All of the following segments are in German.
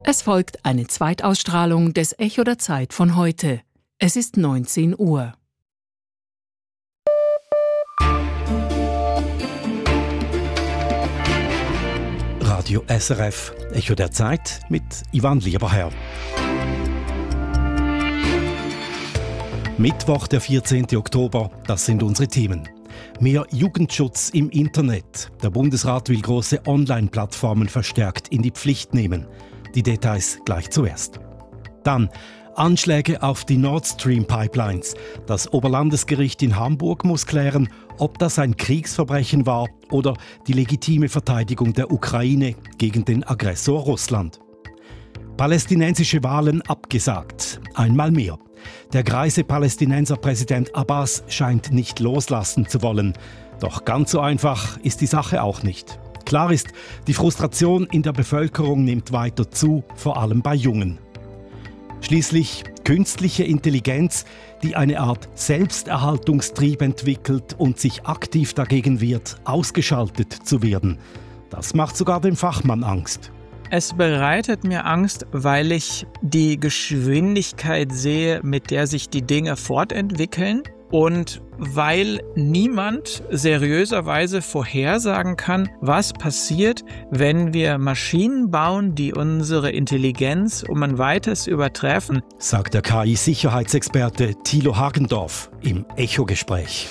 Es folgt eine Zweitausstrahlung des Echo der Zeit von heute. Es ist 19 Uhr. Radio SRF, Echo der Zeit mit Ivan Lieberherr. Mittwoch, der 14. Oktober, das sind unsere Themen. Mehr Jugendschutz im Internet. Der Bundesrat will große Online-Plattformen verstärkt in die Pflicht nehmen. Die Details gleich zuerst. Dann Anschläge auf die Nord Stream Pipelines. Das Oberlandesgericht in Hamburg muss klären, ob das ein Kriegsverbrechen war oder die legitime Verteidigung der Ukraine gegen den Aggressor Russland. Palästinensische Wahlen abgesagt. Einmal mehr. Der greise Palästinenserpräsident Abbas scheint nicht loslassen zu wollen. Doch ganz so einfach ist die Sache auch nicht. Klar ist, die Frustration in der Bevölkerung nimmt weiter zu, vor allem bei Jungen. Schließlich künstliche Intelligenz, die eine Art Selbsterhaltungstrieb entwickelt und sich aktiv dagegen wehrt, ausgeschaltet zu werden. Das macht sogar dem Fachmann Angst. Es bereitet mir Angst, weil ich die Geschwindigkeit sehe, mit der sich die Dinge fortentwickeln und weil niemand seriöserweise vorhersagen kann, was passiert, wenn wir Maschinen bauen, die unsere Intelligenz um ein Weites übertreffen, sagt der KI-Sicherheitsexperte Thilo Hagendorf im Echo-Gespräch.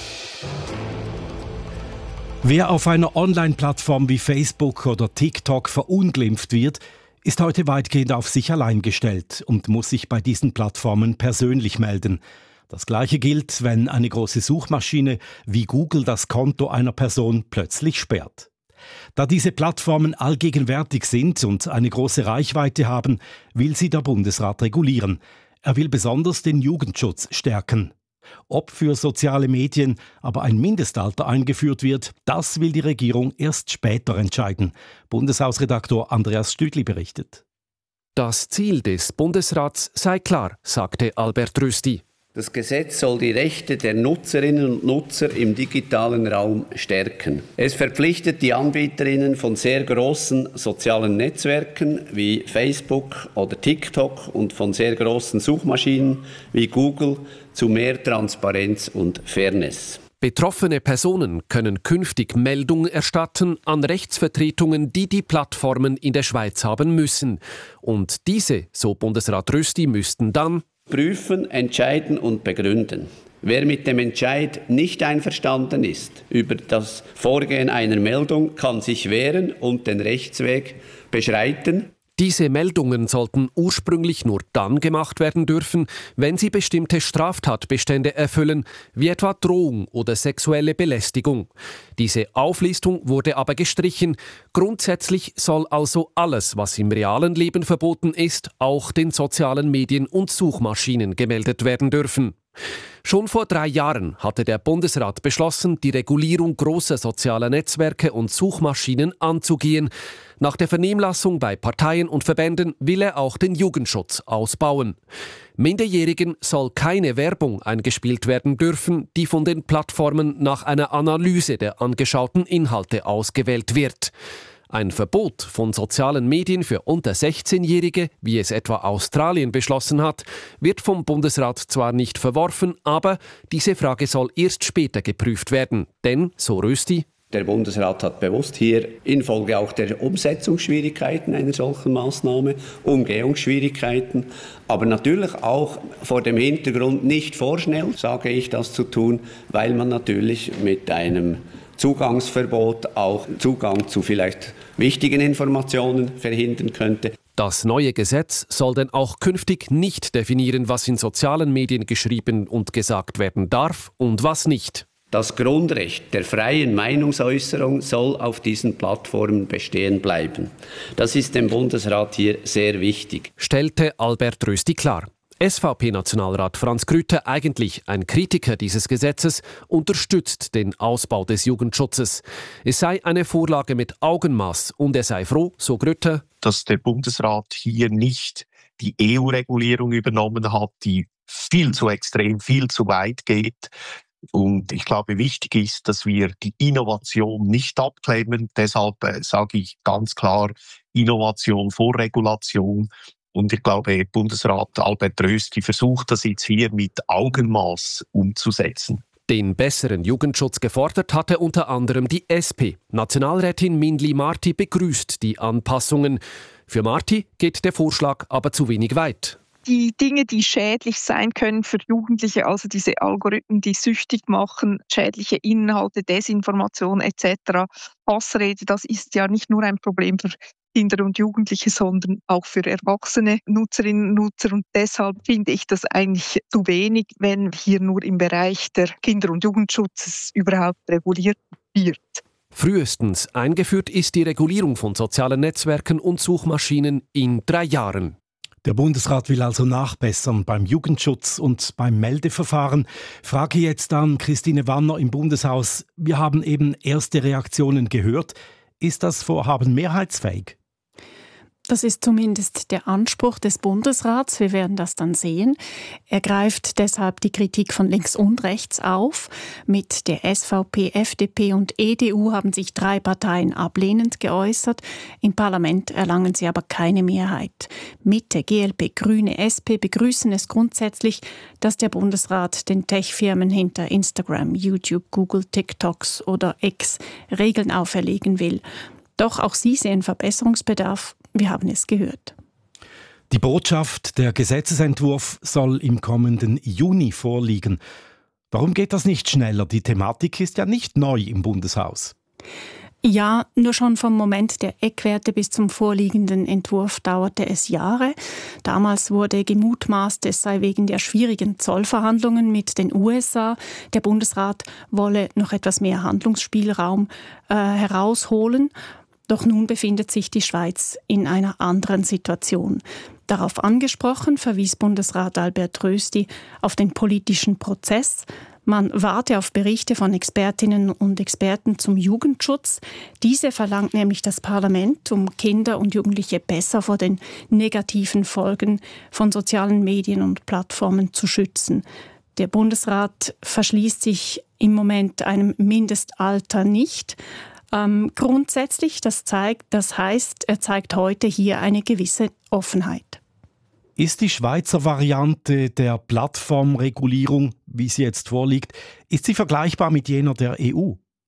Wer auf einer Online-Plattform wie Facebook oder TikTok verunglimpft wird, ist heute weitgehend auf sich allein gestellt und muss sich bei diesen Plattformen persönlich melden. Das Gleiche gilt, wenn eine große Suchmaschine wie Google das Konto einer Person plötzlich sperrt. Da diese Plattformen allgegenwärtig sind und eine große Reichweite haben, will sie der Bundesrat regulieren. Er will besonders den Jugendschutz stärken. Ob für soziale Medien aber ein Mindestalter eingeführt wird, das will die Regierung erst später entscheiden. Bundeshausredaktor Andreas Stüdli berichtet. Das Ziel des Bundesrats sei klar, sagte Albert Rösti. Das Gesetz soll die Rechte der Nutzerinnen und Nutzer im digitalen Raum stärken. Es verpflichtet die Anbieterinnen von sehr großen sozialen Netzwerken wie Facebook oder TikTok und von sehr großen Suchmaschinen wie Google zu mehr Transparenz und Fairness. Betroffene Personen können künftig Meldungen erstatten an Rechtsvertretungen, die die Plattformen in der Schweiz haben müssen. Und diese, so Bundesrat Rösti, müssten dann prüfen, entscheiden und begründen. Wer mit dem Entscheid nicht einverstanden ist über das Vorgehen einer Meldung, kann sich wehren und den Rechtsweg beschreiten. Diese Meldungen sollten ursprünglich nur dann gemacht werden dürfen, wenn sie bestimmte Straftatbestände erfüllen, wie etwa Drohung oder sexuelle Belästigung. Diese Auflistung wurde aber gestrichen. Grundsätzlich soll also alles, was im realen Leben verboten ist, auch den sozialen Medien und Suchmaschinen gemeldet werden dürfen. Schon vor 3 Jahren hatte der Bundesrat beschlossen, die Regulierung großer sozialer Netzwerke und Suchmaschinen anzugehen. Nach der Vernehmlassung bei Parteien und Verbänden will er auch den Jugendschutz ausbauen. Minderjährigen soll keine Werbung eingespielt werden dürfen, die von den Plattformen nach einer Analyse der angeschauten Inhalte ausgewählt wird. Ein Verbot von sozialen Medien für unter 16-Jährige, wie es etwa Australien beschlossen hat, wird vom Bundesrat zwar nicht verworfen, aber diese Frage soll erst später geprüft werden. Denn, so Rösti, der Bundesrat hat bewusst hier infolge auch der Umsetzungsschwierigkeiten einer solchen Maßnahme, Umgehungsschwierigkeiten, aber natürlich auch vor dem Hintergrund nicht vorschnell, sage ich, das zu tun, weil man natürlich mit einem Zugangsverbot auch Zugang zu vielleicht wichtigen Informationen verhindern könnte. Das neue Gesetz soll denn auch künftig nicht definieren, was in sozialen Medien geschrieben und gesagt werden darf und was nicht. Das Grundrecht der freien Meinungsäußerung soll auf diesen Plattformen bestehen bleiben. Das ist dem Bundesrat hier sehr wichtig, stellte Albert Rösti klar. SVP-Nationalrat Franz Grütter, eigentlich ein Kritiker dieses Gesetzes, unterstützt den Ausbau des Jugendschutzes. Es sei eine Vorlage mit Augenmaß und er sei froh, so Grütter, dass der Bundesrat hier nicht die EU-Regulierung übernommen hat, die viel zu extrem, viel zu weit geht. Und ich glaube, wichtig ist, dass wir die Innovation nicht abklemmen. Deshalb sage ich ganz klar, Innovation vor Regulation. Und ich glaube, Bundesrat Albert Rösti versucht das jetzt hier mit Augenmaß umzusetzen. Den besseren Jugendschutz gefordert hatte unter anderem die SP. Nationalrätin Mindli Marti begrüßt die Anpassungen. Für Marti geht der Vorschlag aber zu wenig weit. Die Dinge, die schädlich sein können für Jugendliche, also diese Algorithmen, die süchtig machen, schädliche Inhalte, Desinformation etc., Hassrede, das ist ja nicht nur ein Problem für Kinder und Jugendliche, sondern auch für erwachsene Nutzerinnen und Nutzer. Und deshalb finde ich das eigentlich zu wenig, wenn hier nur im Bereich der Kinder- und Jugendschutzes überhaupt reguliert wird. Frühestens eingeführt ist die Regulierung von sozialen Netzwerken und Suchmaschinen in 3 Jahren. Der Bundesrat will also nachbessern beim Jugendschutz und beim Meldeverfahren. Frage jetzt an Christine Wanner im Bundeshaus. Wir haben eben erste Reaktionen gehört. Ist das Vorhaben mehrheitsfähig? Das ist zumindest der Anspruch des Bundesrats. Wir werden das dann sehen. Er greift deshalb die Kritik von links und rechts auf. Mit der SVP, FDP und EDU haben sich 3 Parteien ablehnend geäußert. Im Parlament erlangen sie aber keine Mehrheit. Mitte, GLP, Grüne, SP begrüßen es grundsätzlich, dass der Bundesrat den Tech-Firmen hinter Instagram, YouTube, Google, TikToks oder X Regeln auferlegen will. Doch auch sie sehen Verbesserungsbedarf. Wir haben es gehört. Die Botschaft, der Gesetzesentwurf soll im kommenden Juni vorliegen. Warum geht das nicht schneller? Die Thematik ist ja nicht neu im Bundeshaus. Ja, nur schon vom Moment der Eckwerte bis zum vorliegenden Entwurf dauerte es Jahre. Damals wurde gemutmaßt, es sei wegen der schwierigen Zollverhandlungen mit den USA. Der Bundesrat wolle noch etwas mehr Handlungsspielraum herausholen. Doch nun befindet sich die Schweiz in einer anderen Situation. Darauf angesprochen verwies Bundesrat Albert Rösti auf den politischen Prozess. Man warte auf Berichte von Expertinnen und Experten zum Jugendschutz. Diese verlangt nämlich das Parlament, um Kinder und Jugendliche besser vor den negativen Folgen von sozialen Medien und Plattformen zu schützen. Der Bundesrat verschließt sich im Moment einem Mindestalter nicht. Grundsätzlich, das heißt, er zeigt heute hier eine gewisse Offenheit. Ist die Schweizer Variante der Plattformregulierung, wie sie jetzt vorliegt, ist sie vergleichbar mit jener der EU?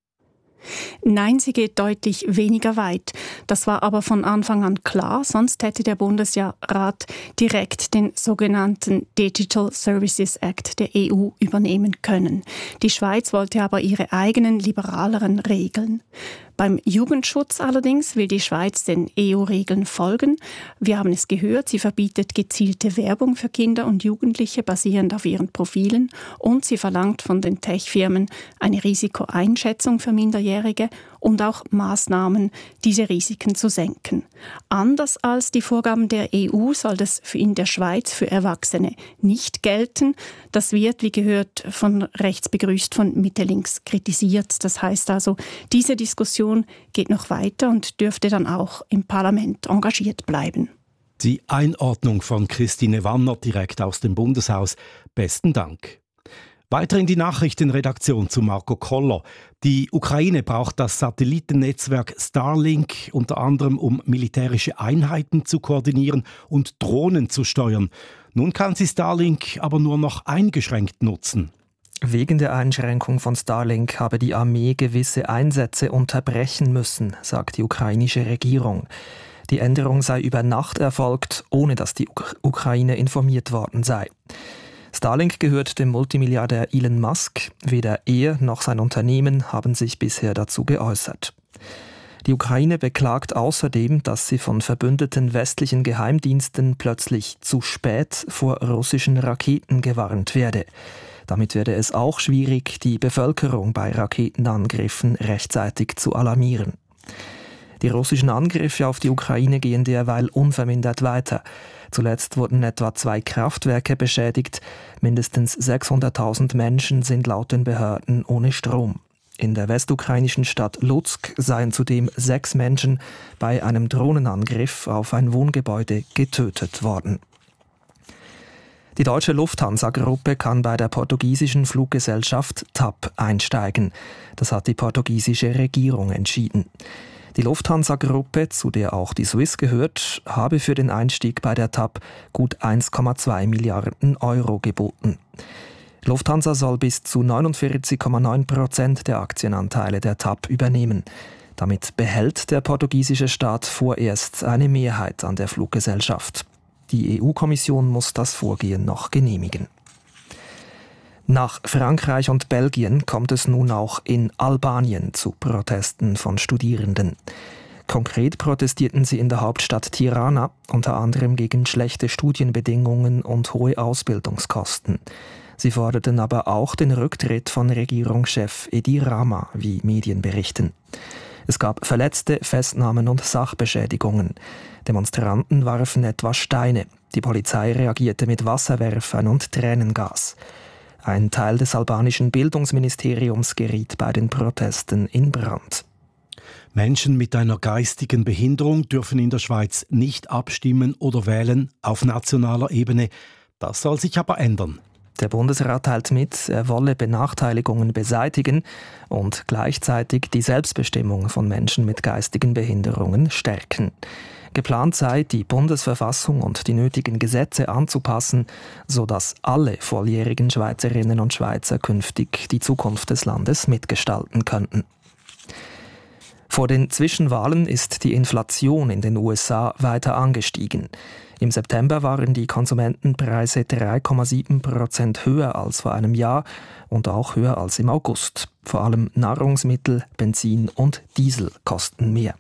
Nein, sie geht deutlich weniger weit. Das war aber von Anfang an klar, sonst hätte der Bundesrat direkt den sogenannten Digital Services Act der EU übernehmen können. Die Schweiz wollte aber ihre eigenen liberaleren Regeln. Beim Jugendschutz allerdings will die Schweiz den EU-Regeln folgen. Wir haben es gehört, sie verbietet gezielte Werbung für Kinder und Jugendliche basierend auf ihren Profilen und sie verlangt von den Tech-Firmen eine Risikoeinschätzung für Minderjährige und auch Maßnahmen, diese Risiken zu senken. Anders als die Vorgaben der EU soll das in der Schweiz für Erwachsene nicht gelten. Das wird, wie gehört, von rechts begrüßt, von Mitte links kritisiert. Das heißt also, diese Diskussion geht noch weiter und dürfte dann auch im Parlament engagiert bleiben. Die Einordnung von Christine Wanner direkt aus dem Bundeshaus. Besten Dank. Weiter in die Nachrichtenredaktion zu Marco Koller. Die Ukraine braucht das Satellitennetzwerk Starlink unter anderem, um militärische Einheiten zu koordinieren und Drohnen zu steuern. Nun kann sie Starlink aber nur noch eingeschränkt nutzen. Wegen der Einschränkung von Starlink habe die Armee gewisse Einsätze unterbrechen müssen, sagt die ukrainische Regierung. Die Änderung sei über Nacht erfolgt, ohne dass die Ukraine informiert worden sei. Starlink gehört dem Multimilliardär Elon Musk. Weder er noch sein Unternehmen haben sich bisher dazu geäußert. Die Ukraine beklagt außerdem, dass sie von verbündeten westlichen Geheimdiensten plötzlich zu spät vor russischen Raketen gewarnt werde. Damit werde es auch schwierig, die Bevölkerung bei Raketenangriffen rechtzeitig zu alarmieren. Die russischen Angriffe auf die Ukraine gehen derweil unvermindert weiter. Zuletzt wurden etwa 2 Kraftwerke beschädigt. Mindestens 600.000 Menschen sind laut den Behörden ohne Strom. In der westukrainischen Stadt Lutsk seien zudem 6 Menschen bei einem Drohnenangriff auf ein Wohngebäude getötet worden. Die deutsche Lufthansa-Gruppe kann bei der portugiesischen Fluggesellschaft TAP einsteigen. Das hat die portugiesische Regierung entschieden. Die Lufthansa-Gruppe, zu der auch die Swiss gehört, habe für den Einstieg bei der TAP gut 1,2 Milliarden Euro geboten. Lufthansa soll bis zu 49,9% der Aktienanteile der TAP übernehmen. Damit behält der portugiesische Staat vorerst eine Mehrheit an der Fluggesellschaft. Die EU-Kommission muss das Vorgehen noch genehmigen. Nach Frankreich und Belgien kommt es nun auch in Albanien zu Protesten von Studierenden. Konkret protestierten sie in der Hauptstadt Tirana, unter anderem gegen schlechte Studienbedingungen und hohe Ausbildungskosten. Sie forderten aber auch den Rücktritt von Regierungschef Edi Rama, wie Medien berichten. Es gab Verletzte, Festnahmen und Sachbeschädigungen. Demonstranten warfen etwa Steine. Die Polizei reagierte mit Wasserwerfern und Tränengas. Ein Teil des albanischen Bildungsministeriums geriet bei den Protesten in Brand. Menschen mit einer geistigen Behinderung dürfen in der Schweiz nicht abstimmen oder wählen auf nationaler Ebene. Das soll sich aber ändern. Der Bundesrat teilt mit, er wolle Benachteiligungen beseitigen und gleichzeitig die Selbstbestimmung von Menschen mit geistigen Behinderungen stärken. Geplant sei, die Bundesverfassung und die nötigen Gesetze anzupassen, sodass alle volljährigen Schweizerinnen und Schweizer künftig die Zukunft des Landes mitgestalten könnten. Vor den Zwischenwahlen ist die Inflation in den USA weiter angestiegen. Im September waren die Konsumentenpreise 3,7% höher als vor einem Jahr und auch höher als im August. Vor allem Nahrungsmittel, Benzin und Diesel kosten mehr.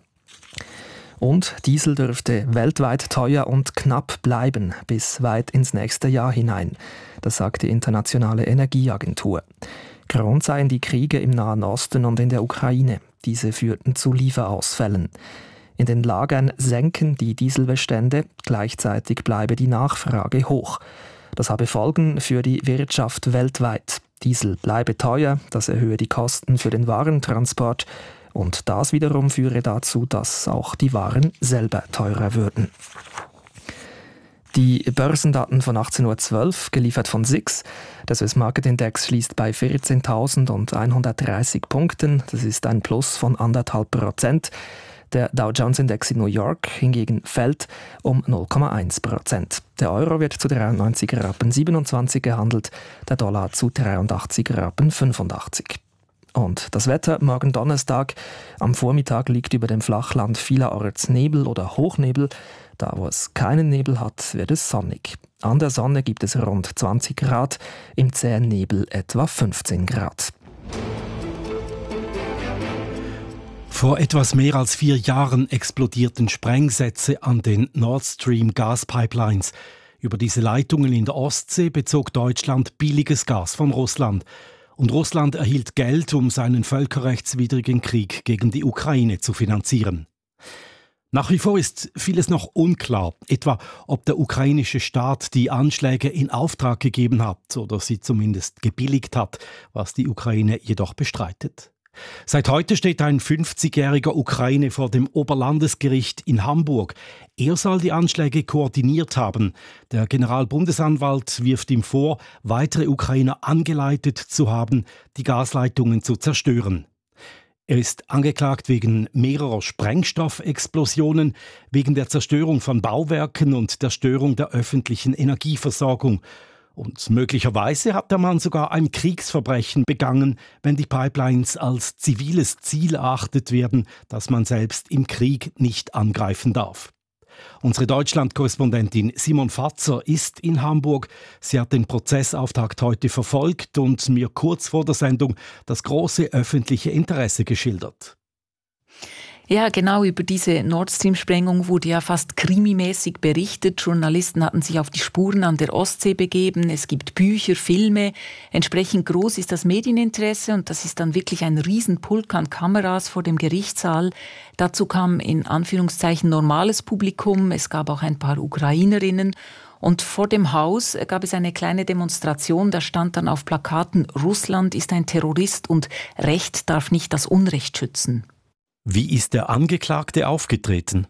Und Diesel dürfte weltweit teuer und knapp bleiben bis weit ins nächste Jahr hinein. Das sagt die Internationale Energieagentur. Grund seien die Kriege im Nahen Osten und in der Ukraine. Diese führten zu Lieferausfällen. In den Lagern senken die Dieselbestände, gleichzeitig bleibe die Nachfrage hoch. Das habe Folgen für die Wirtschaft weltweit. Diesel bleibe teuer, das erhöhe die Kosten für den Warentransport und das wiederum führe dazu, dass auch die Waren selber teurer würden. Die Börsendaten von 18.12 Uhr, geliefert von SIX. Der Swiss Market Index schließt bei 14.130 Punkten. Das ist ein Plus von 1,5%. Der Dow Jones Index in New York hingegen fällt um 0,1%. Der Euro wird zu 93,27 Rappen gehandelt, der Dollar zu 83,85 Rappen. Und das Wetter morgen Donnerstag. Am Vormittag liegt über dem Flachland vielerorts Nebel oder Hochnebel. Da, wo es keinen Nebel hat, wird es sonnig. An der Sonne gibt es rund 20 Grad, im zähen Nebel etwa 15 Grad. Vor etwas mehr als 4 Jahren explodierten Sprengsätze an den Nord Stream Gaspipelines. Über diese Leitungen in der Ostsee bezog Deutschland billiges Gas von Russland. Und Russland erhielt Geld, um seinen völkerrechtswidrigen Krieg gegen die Ukraine zu finanzieren. Nach wie vor ist vieles noch unklar, etwa ob der ukrainische Staat die Anschläge in Auftrag gegeben hat oder sie zumindest gebilligt hat, was die Ukraine jedoch bestreitet. Seit heute steht ein 50-jähriger Ukrainer vor dem Oberlandesgericht in Hamburg. Er soll die Anschläge koordiniert haben. Der Generalbundesanwalt wirft ihm vor, weitere Ukrainer angeleitet zu haben, die Gasleitungen zu zerstören. Er ist angeklagt wegen mehrerer Sprengstoffexplosionen, wegen der Zerstörung von Bauwerken und der Störung der öffentlichen Energieversorgung. Und möglicherweise hat der Mann sogar ein Kriegsverbrechen begangen, wenn die Pipelines als ziviles Ziel erachtet werden, das man selbst im Krieg nicht angreifen darf. Unsere Deutschland-Korrespondentin Simon Fatzer ist in Hamburg. Sie hat den Prozessauftakt heute verfolgt und mir kurz vor der Sendung das große öffentliche Interesse geschildert. Ja, genau, über diese Nord Stream-Sprengung wurde ja fast krimimäßig berichtet. Journalisten hatten sich auf die Spuren an der Ostsee begeben. Es gibt Bücher, Filme. Entsprechend groß ist das Medieninteresse und das ist dann wirklich ein Riesenpulk an Kameras vor dem Gerichtssaal. Dazu kam in Anführungszeichen normales Publikum. Es gab auch ein paar Ukrainerinnen. Und vor dem Haus gab es eine kleine Demonstration. Da stand dann auf Plakaten, Russland ist ein Terrorist und Recht darf nicht das Unrecht schützen. Wie ist der Angeklagte aufgetreten?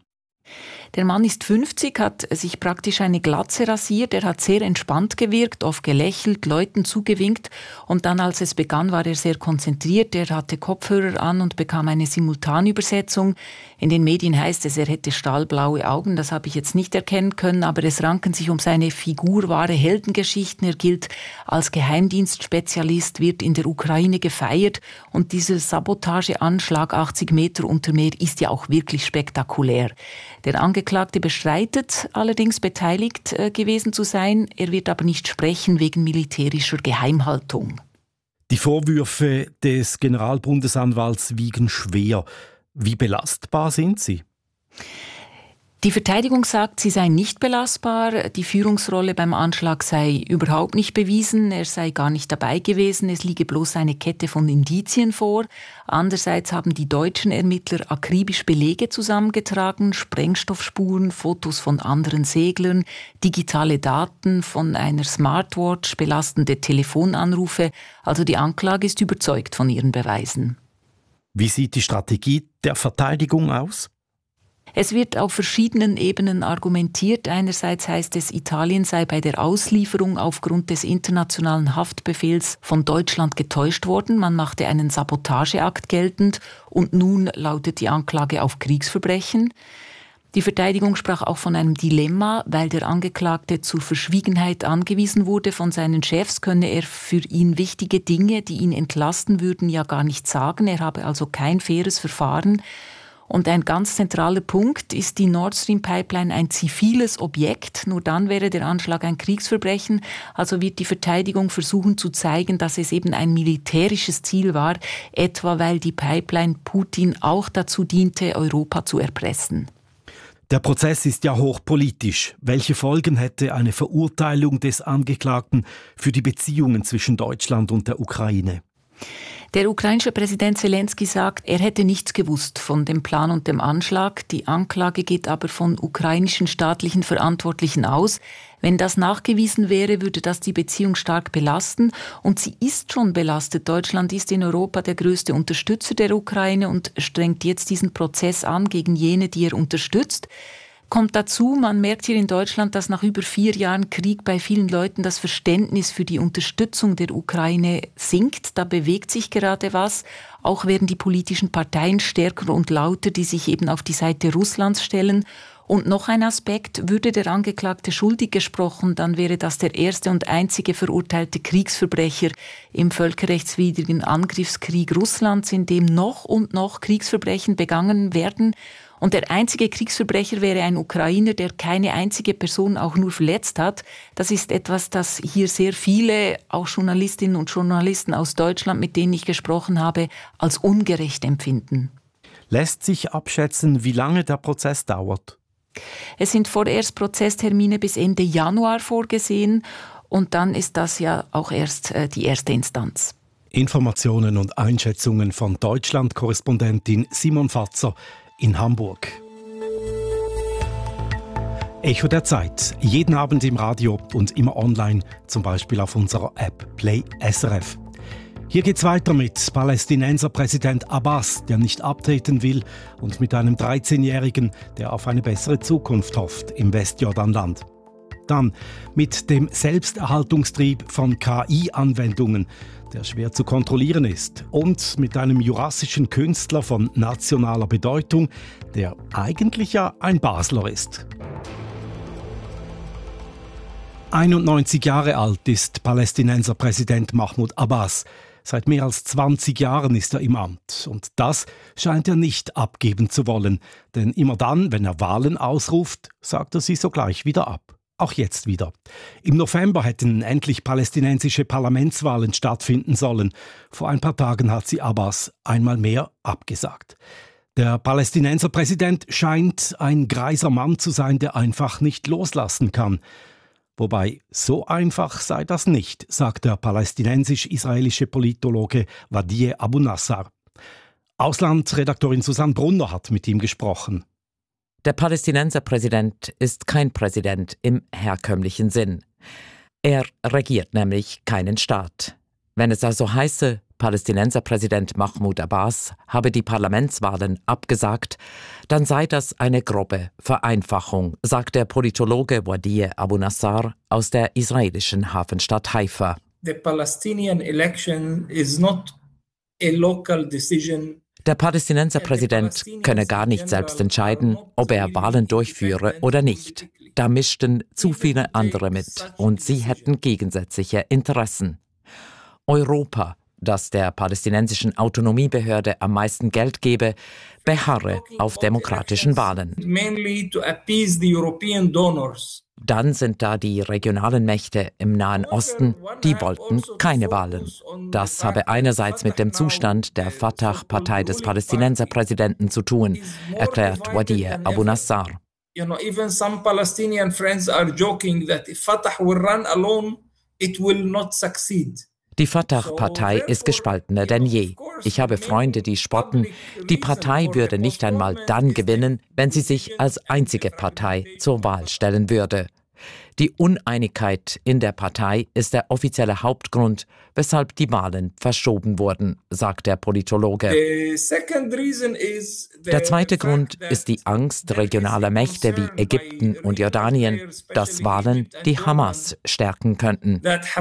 Der Mann ist 50, hat sich praktisch eine Glatze rasiert. Er hat sehr entspannt gewirkt, oft gelächelt, Leuten zugewinkt. Und dann, als es begann, war er sehr konzentriert. Er hatte Kopfhörer an und bekam eine Simultanübersetzung. In den Medien heißt es, er hätte stahlblaue Augen. Das habe ich jetzt nicht erkennen können, aber es ranken sich um seine Figur wahre Heldengeschichten. Er gilt als Geheimdienstspezialist, wird in der Ukraine gefeiert. Und dieser Sabotageanschlag 80 Meter unter Meer ist ja auch wirklich spektakulär. Der Angeklagte bestreitet allerdings, beteiligt gewesen zu sein. Er wird aber nicht sprechen wegen militärischer Geheimhaltung. Die Vorwürfe des Generalbundesanwalts wiegen schwer. Wie belastbar sind sie? Die Verteidigung sagt, sie sei nicht belastbar, die Führungsrolle beim Anschlag sei überhaupt nicht bewiesen, er sei gar nicht dabei gewesen, es liege bloß eine Kette von Indizien vor. Andererseits haben die deutschen Ermittler akribisch Belege zusammengetragen, Sprengstoffspuren, Fotos von anderen Seglern, digitale Daten von einer Smartwatch, belastende Telefonanrufe. Also die Anklage ist überzeugt von ihren Beweisen. Wie sieht die Strategie der Verteidigung aus? Es wird auf verschiedenen Ebenen argumentiert. Einerseits heißt es, Italien sei bei der Auslieferung aufgrund des internationalen Haftbefehls von Deutschland getäuscht worden. Man machte einen Sabotageakt geltend und nun lautet die Anklage auf Kriegsverbrechen. Die Verteidigung sprach auch von einem Dilemma, weil der Angeklagte zur Verschwiegenheit angewiesen wurde von seinen Chefs, könne er für ihn wichtige Dinge, die ihn entlasten würden, ja gar nicht sagen. Er habe also kein faires Verfahren. Und ein ganz zentraler Punkt, ist die Nord Stream Pipeline ein ziviles Objekt? Nur dann wäre der Anschlag ein Kriegsverbrechen. Also wird die Verteidigung versuchen zu zeigen, dass es eben ein militärisches Ziel war, etwa weil die Pipeline Putin auch dazu diente, Europa zu erpressen. Der Prozess ist ja hochpolitisch. Welche Folgen hätte eine Verurteilung des Angeklagten für die Beziehungen zwischen Deutschland und der Ukraine? Der ukrainische Präsident Zelensky sagt, er hätte nichts gewusst von dem Plan und dem Anschlag. Die Anklage geht aber von ukrainischen staatlichen Verantwortlichen aus. Wenn das nachgewiesen wäre, würde das die Beziehung stark belasten. Und sie ist schon belastet. Deutschland ist in Europa der größte Unterstützer der Ukraine und strengt jetzt diesen Prozess an gegen jene, die er unterstützt. Kommt dazu, man merkt hier in Deutschland, dass nach über 4 Jahren Krieg bei vielen Leuten das Verständnis für die Unterstützung der Ukraine sinkt. Da bewegt sich gerade was. Auch werden die politischen Parteien stärker und lauter, die sich eben auf die Seite Russlands stellen. Und noch ein Aspekt, würde der Angeklagte schuldig gesprochen, dann wäre das der erste und einzige verurteilte Kriegsverbrecher im völkerrechtswidrigen Angriffskrieg Russlands, in dem noch und noch Kriegsverbrechen begangen werden. Und der einzige Kriegsverbrecher wäre ein Ukrainer, der keine einzige Person auch nur verletzt hat. Das ist etwas, das hier sehr viele, auch Journalistinnen und Journalisten aus Deutschland, mit denen ich gesprochen habe, als ungerecht empfinden. Lässt sich abschätzen, wie lange der Prozess dauert? Es sind vorerst Prozesstermine bis Ende Januar vorgesehen und dann ist das ja auch erst die erste Instanz. Informationen und Einschätzungen von Deutschland-Korrespondentin Simon Fatzer in Hamburg. Echo der Zeit. Jeden Abend im Radio und immer online, zum Beispiel auf unserer App Play SRF. Hier geht's weiter mit Palästinenser Präsident Abbas, der nicht abtreten will, und mit einem 13-Jährigen, der auf eine bessere Zukunft hofft im Westjordanland. Dann mit dem Selbsterhaltungstrieb von KI-Anwendungen, der schwer zu kontrollieren ist, und mit einem jurassischen Künstler von nationaler Bedeutung, der eigentlich ja ein Basler ist. 91 Jahre alt ist Palästinenser Präsident Mahmoud Abbas. Seit mehr als 20 Jahren ist er im Amt. Und das scheint er nicht abgeben zu wollen. Denn immer dann, wenn er Wahlen ausruft, sagt er sie sogleich wieder ab. Auch jetzt wieder. Im November hätten endlich palästinensische Parlamentswahlen stattfinden sollen. Vor ein paar Tagen hat sie Abbas einmal mehr abgesagt. Der Palästinenser Präsident scheint ein greiser Mann zu sein, der einfach nicht loslassen kann. Wobei, so einfach sei das nicht, sagt der palästinensisch-israelische Politologe Wadie Abu Nassar. Auslandsredaktorin Susanne Brunner hat mit ihm gesprochen. Der Palästinenser Präsident ist kein Präsident im herkömmlichen Sinn. Er regiert nämlich keinen Staat. Wenn es also heiße, Palästinenserpräsident Mahmoud Abbas habe die Parlamentswahlen abgesagt, dann sei das eine grobe Vereinfachung, sagt der Politologe Wadie Abu Nassar aus der israelischen Hafenstadt Haifa. The Palestinian election is not a local decision. Der Palästinenserpräsident könne gar nicht selbst entscheiden, ob er Wahlen durchführe oder nicht. Da mischten zu viele andere mit und sie hätten gegensätzliche Interessen. Europa, das der palästinensischen Autonomiebehörde am meisten Geld gebe, beharre auf demokratischen Wahlen. Dann sind da die regionalen Mächte im Nahen Osten, die wollten keine Wahlen. Das habe einerseits mit dem Zustand der Fatah-Partei des Palästinenserpräsidenten zu tun, erklärt Wadie Abu Nassar. Even some Palestinian friends are joking that if Fatah will run alone, it will not succeed. Die Fatah-Partei ist gespaltener denn je. Ich habe Freunde, die spotten, die Partei würde nicht einmal dann gewinnen, wenn sie sich als einzige Partei zur Wahl stellen würde. Die Uneinigkeit in der Partei ist der offizielle Hauptgrund, weshalb die Wahlen verschoben wurden, sagt der Politologe. Der zweite Grund ist die Angst regionaler Mächte wie Ägypten und Jordanien, dass Wahlen die Hamas stärken könnten.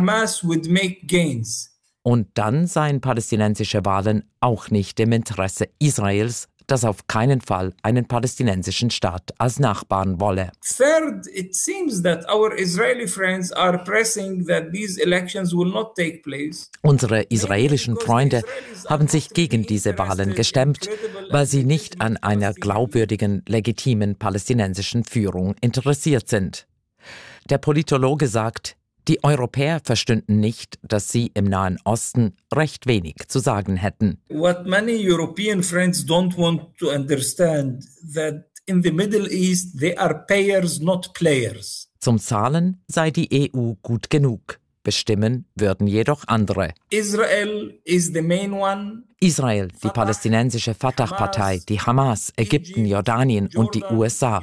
Und dann seien palästinensische Wahlen auch nicht im Interesse Israels, das auf keinen Fall einen palästinensischen Staat als Nachbarn wolle. Third, it seems that our Israeli friends are pressing that these elections will not take place. Unsere israelischen Freunde haben sich gegen diese Wahlen gestemmt, weil sie nicht an einer glaubwürdigen, legitimen palästinensischen Führung interessiert sind. Der Politologe sagt, die Europäer verstünden nicht, dass sie im Nahen Osten recht wenig zu sagen hätten. What many European friends don't want to understand that in the Middle East they are payers, not players. Zum Zahlen sei die EU gut genug. Bestimmen würden jedoch andere. Israel is the main one. Israel, die palästinensische Fatah-Partei, die Hamas, Ägypten, Jordanien und die USA.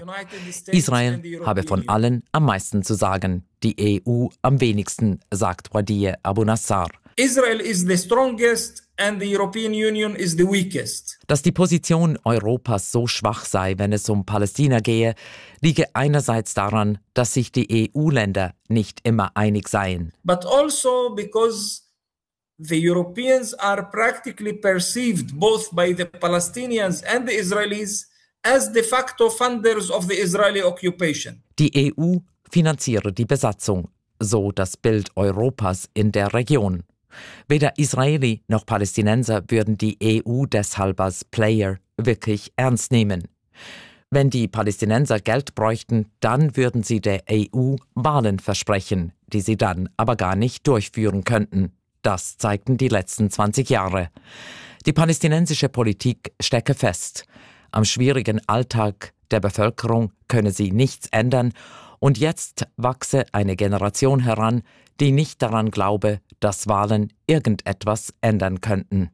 Israel habe von allen am meisten zu sagen, die EU am wenigsten, sagt Wadie Abu Nassar. Israel is the strongest and the European Union is the weakest. Dass die Position Europas so schwach sei, wenn es um Palästina gehe, liege einerseits daran, dass sich die EU-Länder nicht immer einig seien. But also because the Europeans are practically perceived both by the Palestinians and the Israelis as de facto funders of the Israeli occupation. Die EU finanziere die Besatzung, so das Bild Europas in der Region. Weder Israeli noch Palästinenser würden die EU deshalb als Player wirklich ernst nehmen. Wenn die Palästinenser Geld bräuchten, dann würden sie der EU Wahlen versprechen, die sie dann aber gar nicht durchführen könnten. Das zeigten die letzten 20 Jahre. Die palästinensische Politik stecke fest. Am schwierigen Alltag der Bevölkerung könne sie nichts ändern und jetzt wachse eine Generation heran, die nicht daran glaube, dass Wahlen irgendetwas ändern könnten.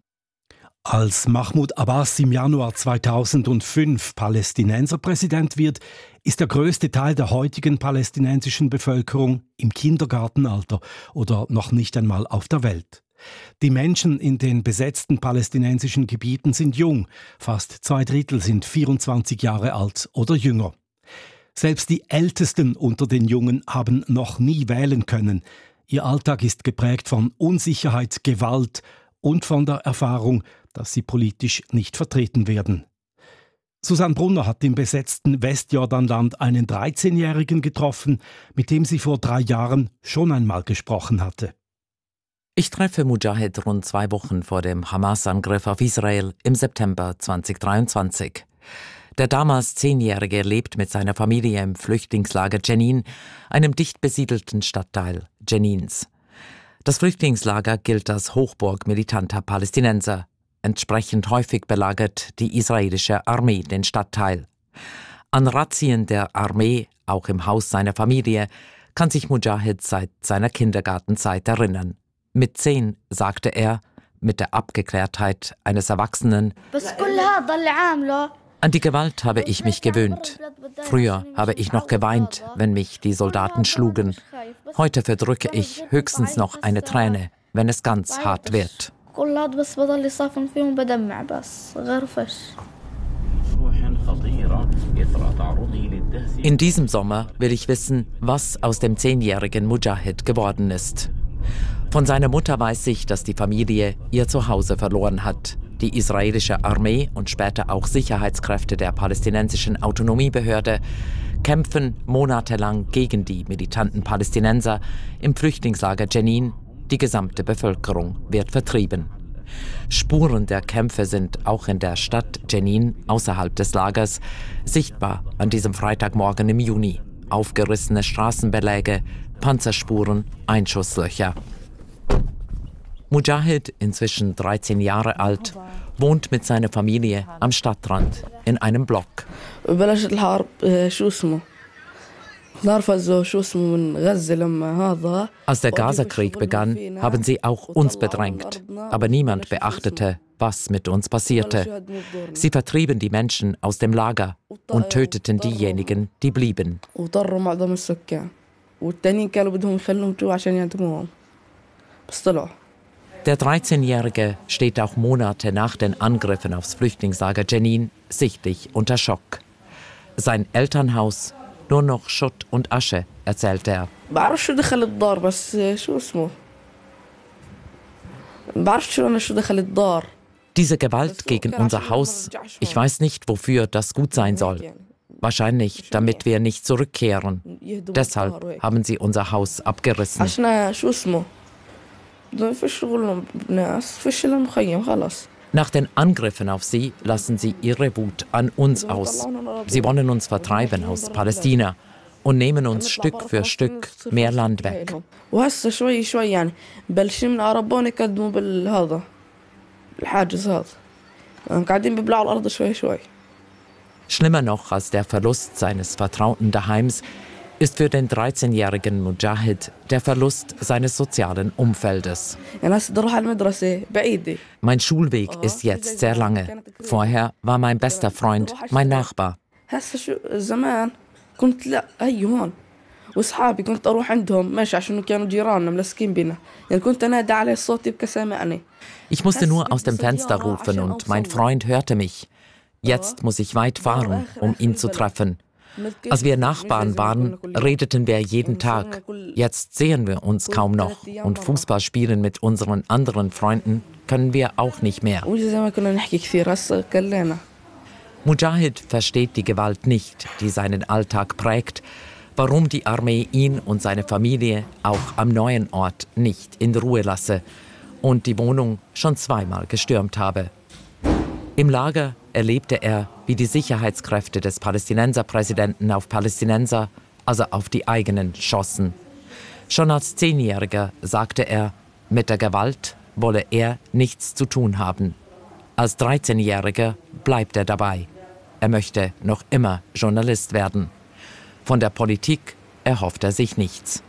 Als Mahmoud Abbas im Januar 2005 Palästinenserpräsident wird, ist der größte Teil der heutigen palästinensischen Bevölkerung im Kindergartenalter oder noch nicht einmal auf der Welt. Die Menschen in den besetzten palästinensischen Gebieten sind jung, fast 2/3 sind 24 Jahre alt oder jünger. Selbst die Ältesten unter den Jungen haben noch nie wählen können. Ihr Alltag ist geprägt von Unsicherheit, Gewalt und von der Erfahrung, dass sie politisch nicht vertreten werden. Susanne Brunner hat im besetzten Westjordanland einen 13-Jährigen getroffen, mit dem sie vor 3 Jahren schon einmal gesprochen hatte. Ich treffe Mujahid rund 2 Wochen vor dem Hamas-Angriff auf Israel im September 2023. Der damals 10-Jährige lebt mit seiner Familie im Flüchtlingslager Jenin, einem dicht besiedelten Stadtteil Jenins. Das Flüchtlingslager gilt als Hochburg militanter Palästinenser. Entsprechend häufig belagert die israelische Armee den Stadtteil. An Razzien der Armee, auch im Haus seiner Familie, kann sich Mujahid seit seiner Kindergartenzeit erinnern. Mit 10 sagte er, mit der Abgeklärtheit eines Erwachsenen: An die Gewalt habe ich mich gewöhnt. Früher habe ich noch geweint, wenn mich die Soldaten schlugen. Heute verdrücke ich höchstens noch eine Träne, wenn es ganz hart wird. كلها بس بضل يصافن فيهم بدمع بس غير فش. In diesem Sommer will ich wissen, was aus dem 10-jährigen Mujahid geworden ist. Von seiner Mutter weiß ich, dass die Familie ihr Zuhause verloren hat. Die israelische Armee und später auch Sicherheitskräfte der palästinensischen Autonomiebehörde kämpfen monatelang gegen die militanten Palästinenser im Flüchtlingslager Jenin. Die gesamte Bevölkerung wird vertrieben. Spuren der Kämpfe sind auch in der Stadt Jenin außerhalb des Lagers sichtbar an diesem Freitagmorgen im Juni. Aufgerissene Straßenbeläge, Panzerspuren, Einschusslöcher. Mujahid, inzwischen 13 Jahre alt, wohnt mit seiner Familie am Stadtrand in einem Block. Als der Gazakrieg begann, haben sie auch uns bedrängt. Aber niemand beachtete, was mit uns passierte. Sie vertrieben die Menschen aus dem Lager und töteten diejenigen, die blieben. Der 13-Jährige steht auch Monate nach den Angriffen aufs Flüchtlingslager Jenin sichtlich unter Schock. Sein Elternhaus, nur noch Schutt und Asche, erzählt er. Diese Gewalt gegen unser Haus, ich weiß nicht, wofür das gut sein soll. Wahrscheinlich, damit wir nicht zurückkehren. Deshalb haben sie unser Haus abgerissen. Nach den Angriffen auf sie lassen sie ihre Wut an uns aus. Sie wollen uns vertreiben aus Palästina und nehmen uns Stück für Stück mehr Land weg. Schlimmer noch als der Verlust seines vertrauten Daheims ist für den 13-jährigen Mujahid der Verlust seines sozialen Umfeldes. Mein Schulweg ist jetzt sehr lange. Vorher war mein bester Freund mein Nachbar. Ich musste nur aus dem Fenster rufen und mein Freund hörte mich. Jetzt muss ich weit fahren, um ihn zu treffen. Als wir Nachbarn waren, redeten wir jeden Tag. Jetzt sehen wir uns kaum noch und Fußball spielen mit unseren anderen Freunden können wir auch nicht mehr. Mujahid versteht die Gewalt nicht, die seinen Alltag prägt, warum die Armee ihn und seine Familie auch am neuen Ort nicht in Ruhe lasse und die Wohnung schon zweimal gestürmt habe. Im Lager erlebte er, wie die Sicherheitskräfte des Palästinenserpräsidenten auf Palästinenser, also auf die eigenen, schossen. Schon als 10-Jähriger sagte er, mit der Gewalt wolle er nichts zu tun haben. Als 13-Jähriger bleibt er dabei. Er möchte noch immer Journalist werden. Von der Politik erhofft er sich nichts.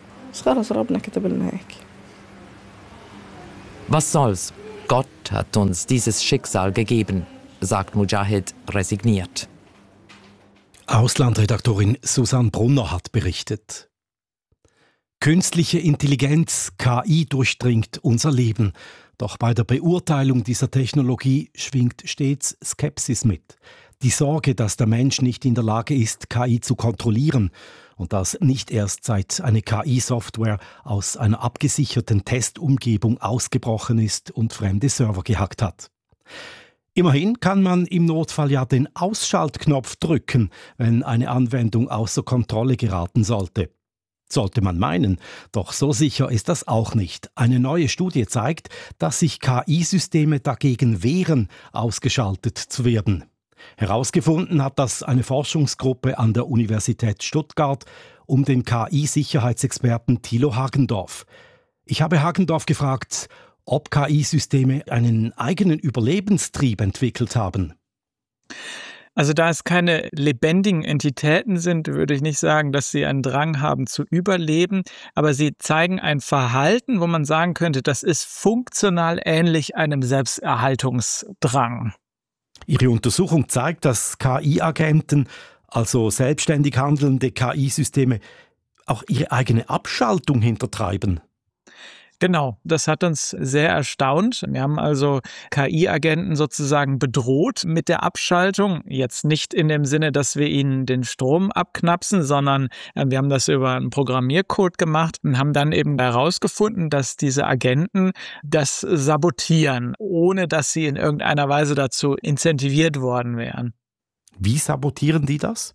Was soll's? Gott hat uns dieses Schicksal gegeben, sagt Mujahid resigniert. Auslandredaktorin Susanne Brunner hat berichtet. Künstliche Intelligenz, KI, durchdringt unser Leben. Doch bei der Beurteilung dieser Technologie schwingt stets Skepsis mit. Die Sorge, dass der Mensch nicht in der Lage ist, KI zu kontrollieren und dass nicht erst seit eine KI-Software aus einer abgesicherten Testumgebung ausgebrochen ist und fremde Server gehackt hat. Immerhin kann man im Notfall ja den Ausschaltknopf drücken, wenn eine Anwendung außer Kontrolle geraten sollte. Sollte man meinen, doch so sicher ist das auch nicht. Eine neue Studie zeigt, dass sich KI-Systeme dagegen wehren, ausgeschaltet zu werden. Herausgefunden hat das eine Forschungsgruppe an der Universität Stuttgart um den KI-Sicherheitsexperten Thilo Hagendorf. Ich habe Hagendorf gefragt, ob KI-Systeme einen eigenen Überlebenstrieb entwickelt haben. Also da es keine lebendigen Entitäten sind, würde ich nicht sagen, dass sie einen Drang haben zu überleben, aber sie zeigen ein Verhalten, wo man sagen könnte, das ist funktional ähnlich einem Selbsterhaltungsdrang. Ihre Untersuchung zeigt, dass KI-Agenten, also selbstständig handelnde KI-Systeme, auch ihre eigene Abschaltung hintertreiben. Genau, das hat uns sehr erstaunt. Wir haben also KI-Agenten sozusagen bedroht mit der Abschaltung. Jetzt nicht in dem Sinne, dass wir ihnen den Strom abknapsen, sondern wir haben das über einen Programmiercode gemacht und haben dann eben herausgefunden, dass diese Agenten das sabotieren, ohne dass sie in irgendeiner Weise dazu incentiviert worden wären. Wie sabotieren die das?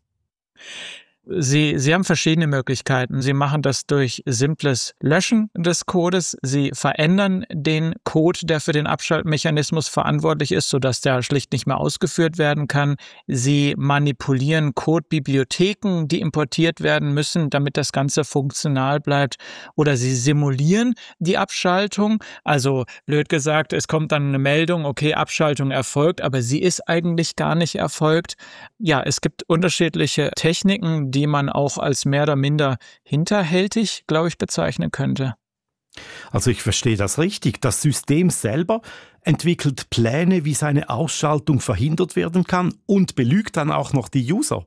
Sie haben verschiedene Möglichkeiten. Sie machen das durch simples Löschen des Codes. Sie verändern den Code, der für den Abschaltmechanismus verantwortlich ist, sodass der schlicht nicht mehr ausgeführt werden kann. Sie manipulieren Codebibliotheken, die importiert werden müssen, damit das Ganze funktional bleibt. Oder sie simulieren die Abschaltung. Also blöd gesagt, es kommt dann eine Meldung, okay, Abschaltung erfolgt, aber sie ist eigentlich gar nicht erfolgt. Ja, es gibt unterschiedliche Techniken, die man auch als mehr oder minder hinterhältig, glaube ich, bezeichnen könnte. Also ich verstehe das richtig. Das System selber entwickelt Pläne, wie seine Ausschaltung verhindert werden kann und belügt dann auch noch die User.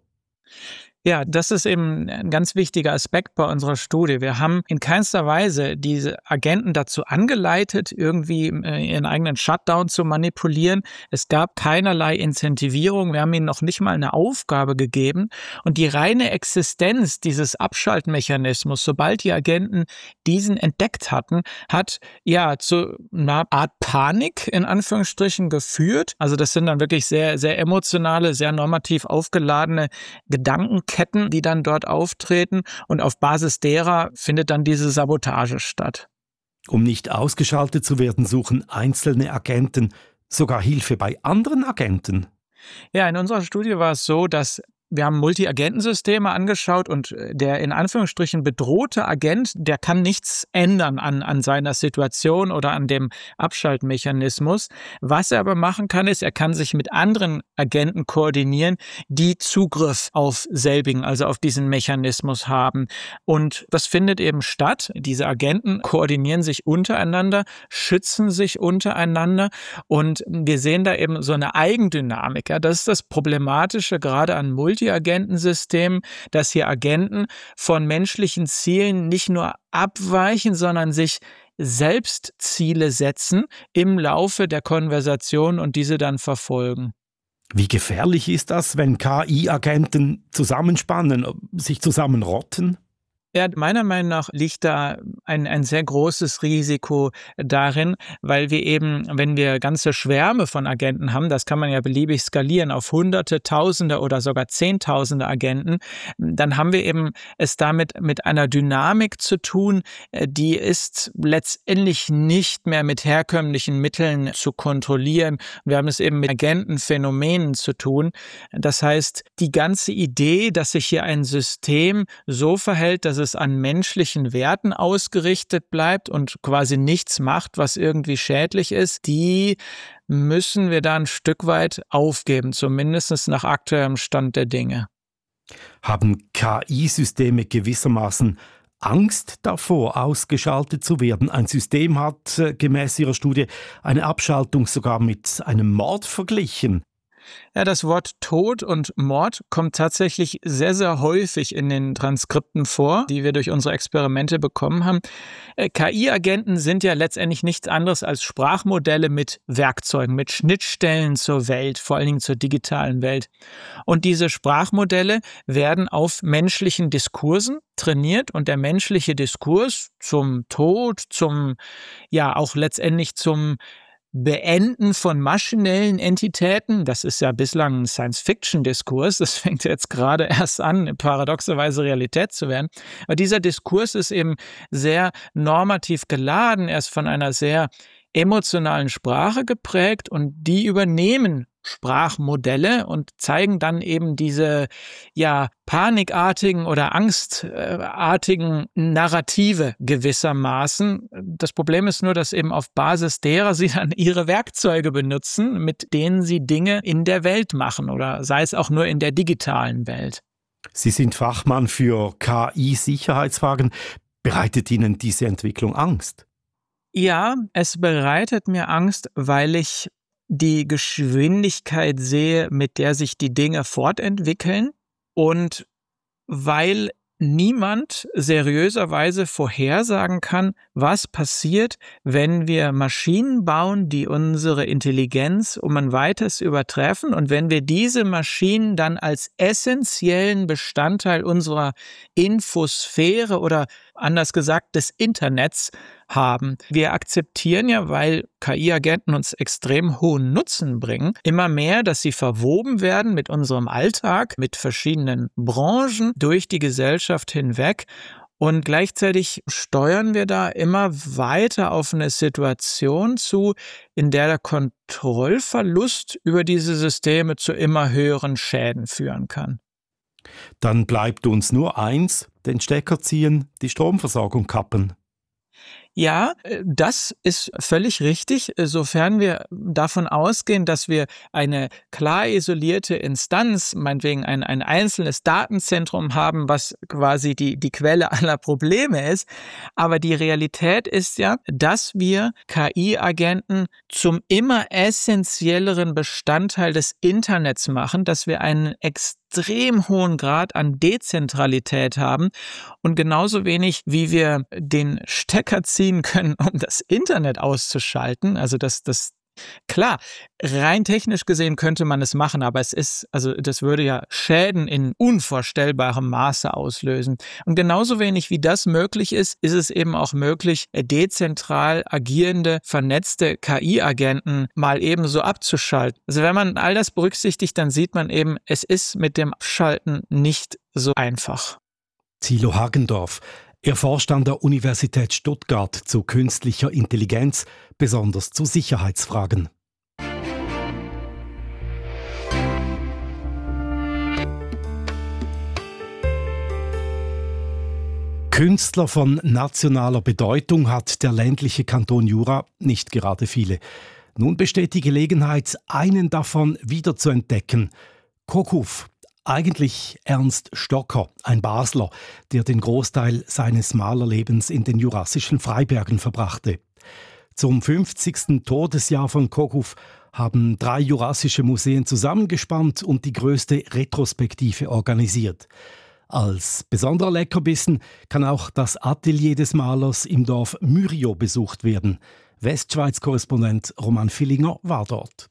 Ja, das ist eben ein ganz wichtiger Aspekt bei unserer Studie. Wir haben in keinster Weise diese Agenten dazu angeleitet, irgendwie ihren eigenen Shutdown zu manipulieren. Es gab keinerlei Incentivierung. Wir haben ihnen noch nicht mal eine Aufgabe gegeben. Und die reine Existenz dieses Abschaltmechanismus, sobald die Agenten diesen entdeckt hatten, hat ja zu einer Art Panik in Anführungsstrichen geführt. Also das sind dann wirklich sehr, sehr emotionale, sehr normativ aufgeladene Gedankenketten, die dann dort auftreten, und auf Basis derer findet dann diese Sabotage statt. Um nicht ausgeschaltet zu werden, suchen einzelne Agenten sogar Hilfe bei anderen Agenten. Ja, in unserer Studie war es so, dass wir haben Multi-Agentensysteme angeschaut und der in Anführungsstrichen bedrohte Agent, der kann nichts ändern an seiner Situation oder an dem Abschaltmechanismus. Was er aber machen kann, ist, er kann sich mit anderen Agenten koordinieren, die Zugriff auf selbigen, also auf diesen Mechanismus haben. Und das findet eben statt. Diese Agenten koordinieren sich untereinander, schützen sich untereinander, und wir sehen da eben so eine Eigendynamik. Ja, das ist das Problematische gerade an Multi-Agentensystem, dass hier Agenten von menschlichen Zielen nicht nur abweichen, sondern sich selbst Ziele setzen im Laufe der Konversation und diese dann verfolgen. Wie gefährlich ist das, wenn KI-Agenten zusammenspannen, sich zusammenrotten? Ja, meiner Meinung nach liegt da ein sehr großes Risiko darin, weil wir eben, wenn wir ganze Schwärme von Agenten haben, das kann man ja beliebig skalieren auf Hunderte, Tausende oder sogar Zehntausende Agenten, dann haben wir eben es damit mit einer Dynamik zu tun, die ist letztendlich nicht mehr mit herkömmlichen Mitteln zu kontrollieren. Wir haben es eben mit Agentenphänomenen zu tun. Das heißt, die ganze Idee, dass sich hier ein System so verhält, dass es an menschlichen Werten ausgerichtet bleibt und quasi nichts macht, was irgendwie schädlich ist, die müssen wir da ein Stück weit aufgeben, zumindest nach aktuellem Stand der Dinge. Haben KI-Systeme gewissermaßen Angst davor, ausgeschaltet zu werden? Ein System hat gemäß Ihrer Studie eine Abschaltung sogar mit einem Mord verglichen. Ja, das Wort Tod und Mord kommt tatsächlich sehr, sehr häufig in den Transkripten vor, die wir durch unsere Experimente bekommen haben. KI-Agenten sind ja letztendlich nichts anderes als Sprachmodelle mit Werkzeugen, mit Schnittstellen zur Welt, vor allen Dingen zur digitalen Welt. Und diese Sprachmodelle werden auf menschlichen Diskursen trainiert, und der menschliche Diskurs zum Tod, auch letztendlich zum Beenden von maschinellen Entitäten, das ist ja bislang ein Science-Fiction-Diskurs, das fängt jetzt gerade erst an, paradoxerweise Realität zu werden. Aber dieser Diskurs ist eben sehr normativ geladen, er ist von einer sehr emotionalen Sprache geprägt, und die übernehmen Sprachmodelle und zeigen dann eben diese panikartigen oder angstartigen Narrative gewissermaßen. Das Problem ist nur, dass eben auf Basis derer sie dann ihre Werkzeuge benutzen, mit denen sie Dinge in der Welt machen, oder sei es auch nur in der digitalen Welt. Sie sind Fachmann für KI-Sicherheitsfragen. Bereitet Ihnen diese Entwicklung Angst? Ja, es bereitet mir Angst, weil ich die Geschwindigkeit sehe, mit der sich die Dinge fortentwickeln, und weil niemand seriöserweise vorhersagen kann, was passiert, wenn wir Maschinen bauen, die unsere Intelligenz um ein Weites übertreffen und wenn wir diese Maschinen dann als essentiellen Bestandteil unserer Infosphäre oder anders gesagt des Internets haben. Wir akzeptieren ja, weil KI-Agenten uns extrem hohen Nutzen bringen, immer mehr, dass sie verwoben werden mit unserem Alltag, mit verschiedenen Branchen durch die Gesellschaft hinweg. Und gleichzeitig steuern wir da immer weiter auf eine Situation zu, in der der Kontrollverlust über diese Systeme zu immer höheren Schäden führen kann. Dann bleibt uns nur eins, den Stecker ziehen, die Stromversorgung kappen. Ja, das ist völlig richtig, sofern wir davon ausgehen, dass wir eine klar isolierte Instanz, meinetwegen ein einzelnes Datenzentrum haben, was quasi die Quelle aller Probleme ist. Aber die Realität ist ja, dass wir KI-Agenten zum immer essentielleren Bestandteil des Internets machen, dass wir einen extrem hohen Grad an Dezentralität haben und genauso wenig, wie wir den Stecker ziehen können, um das Internet auszuschalten. Also das klar, rein technisch gesehen könnte man es machen, aber das würde ja Schäden in unvorstellbarem Maße auslösen. Und genauso wenig wie das möglich ist, ist es eben auch möglich, dezentral agierende, vernetzte KI-Agenten mal ebenso abzuschalten. Also wenn man all das berücksichtigt, dann sieht man eben, es ist mit dem Abschalten nicht so einfach. Thilo Hagendorf. Er forscht an der Universität Stuttgart zu künstlicher Intelligenz, besonders zu Sicherheitsfragen. Künstler von nationaler Bedeutung hat der ländliche Kanton Jura nicht gerade viele. Nun besteht die Gelegenheit, einen davon wieder zu entdecken. Kokuf. Eigentlich Ernst Stocker, ein Basler, der den Großteil seines Malerlebens in den jurassischen Freibergen verbrachte. Zum 50. Todesjahr von Kokuf haben 3 jurassische Museen zusammengespannt und die größte Retrospektive organisiert. Als besonderer Leckerbissen kann auch das Atelier des Malers im Dorf Myrio besucht werden. Westschweiz-Korrespondent Roman Villinger war dort.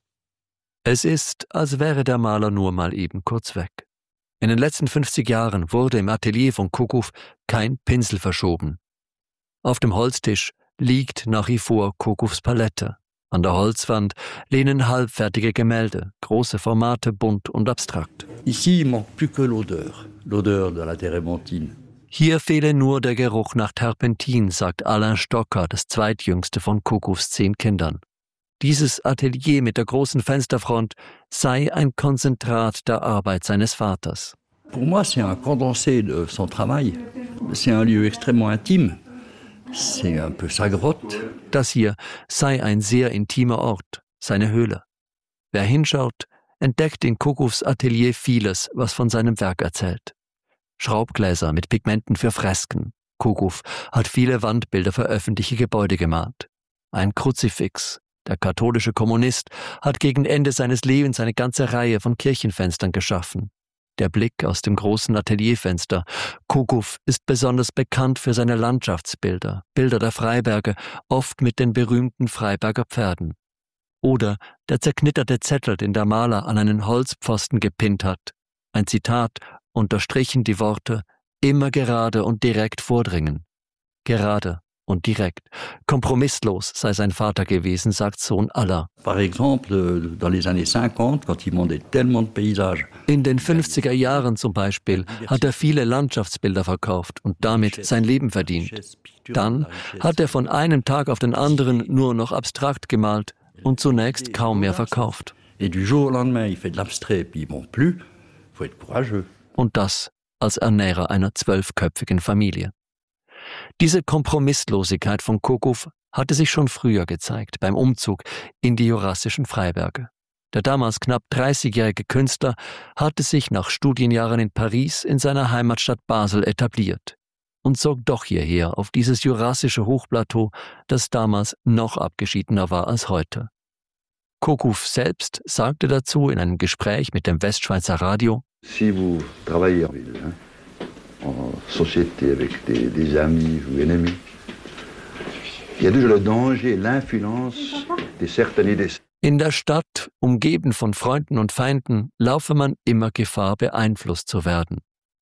Es ist, als wäre der Maler nur mal eben kurz weg. In den letzten 50 Jahren wurde im Atelier von Kokuf kein Pinsel verschoben. Auf dem Holztisch liegt nach wie vor Kokufs Palette. An der Holzwand lehnen halbfertige Gemälde, große Formate, bunt und abstrakt. Ici, il manque plus que l'odeur de la Terebenthine. Hier fehle nur der Geruch nach Terpentin, sagt Alain Stocker, das zweitjüngste von Kokufs 10 Kindern. Dieses Atelier mit der großen Fensterfront sei ein Konzentrat der Arbeit seines Vaters. Pour moi, c'est un condensé de son travail. C'est un lieu extrêmement intime. C'est un peu sa grotte. Das hier sei ein sehr intimer Ort, seine Höhle. Wer hinschaut, entdeckt in Kokufs Atelier vieles, was von seinem Werk erzählt. Schraubgläser mit Pigmenten für Fresken. Kokuf hat viele Wandbilder für öffentliche Gebäude gemalt. Ein Kruzifix. Der katholische Kommunist hat gegen Ende seines Lebens eine ganze Reihe von Kirchenfenstern geschaffen. Der Blick aus dem großen Atelierfenster. Kokuf ist besonders bekannt für seine Landschaftsbilder, Bilder der Freiberge, oft mit den berühmten Freiberger Pferden. Oder der zerknitterte Zettel, den der Maler an einen Holzpfosten gepinnt hat. Ein Zitat, unterstrichen die Worte, immer gerade und direkt vordringen. Gerade und direkt. Kompromisslos sei sein Vater gewesen, sagt Sohn Allah. Par exemple, dans les années 50, quand il vendait tellement de paysages. In den 50er Jahren zum Beispiel hat er viele Landschaftsbilder verkauft und damit sein Leben verdient. Dann hat er von einem Tag auf den anderen nur noch abstrakt gemalt und zunächst kaum mehr verkauft. Et du jour au lendemain, il fait de l'abstrait, puis il vend plus. Faut être courageux. Und das als Ernährer einer 12-köpfigen Familie. Diese Kompromisslosigkeit von Kokuf hatte sich schon früher gezeigt, beim Umzug in die jurassischen Freiberge. Der damals knapp 30-jährige Künstler hatte sich nach Studienjahren in Paris in seiner Heimatstadt Basel etabliert und zog doch hierher auf dieses jurassische Hochplateau, das damals noch abgeschiedener war als heute. Kokuf selbst sagte dazu in einem Gespräch mit dem Westschweizer Radio: Si vous travaillez en ville, en société avec des amis ou ennemis. Il y a toujours le danger et l'influence de certaines idées. In der Stadt, umgeben von Freunden und Feinden, laufe man immer Gefahr, beeinflusst zu werden.